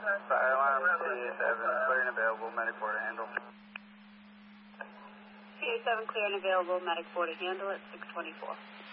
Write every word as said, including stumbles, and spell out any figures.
Fire alarm, C A seven, clear and available, medic four to handle. C A seven, clear and available, medic four to handle at six twenty-four.